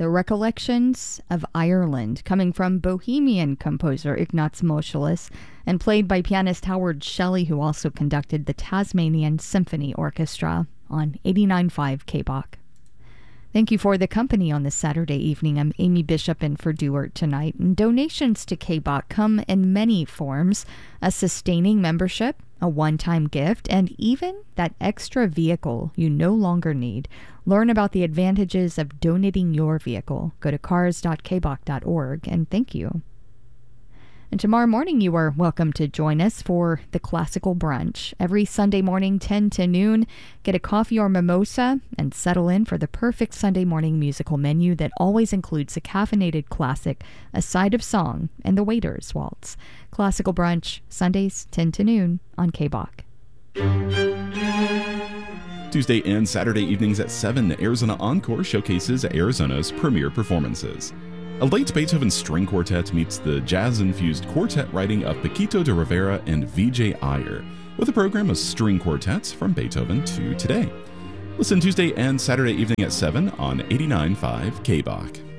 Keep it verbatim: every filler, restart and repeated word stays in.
The Recollections of Ireland, coming from Bohemian composer Ignaz Moscheles and played by pianist Howard Shelley, who also conducted the Tasmanian Symphony Orchestra on eighty-nine point five K B O C. Thank you for the company on this Saturday evening. I'm Amy Bishop in for Duart tonight. And donations to K B O C come in many forms: a sustaining membership, a one-time gift, and even that extra vehicle you no longer need. Learn about the advantages of donating your vehicle. Go to cars dot k b o c dot org, and thank you. And tomorrow morning, you are welcome to join us for the Classical Brunch. Every Sunday morning, ten to noon, get a coffee or mimosa and settle in for the perfect Sunday morning musical menu that always includes a caffeinated classic, a side of song, and the waiter's waltz. Classical Brunch, Sundays, ten to noon on K B O C. Tuesday and Saturday evenings at seven, the Arizona Encore showcases Arizona's premier performances. A late Beethoven string quartet meets the jazz-infused quartet writing of Paquito de Rivera and V J Iyer, with a program of string quartets from Beethoven to today. Listen Tuesday and Saturday evening at seven on eighty-nine point five K B O C.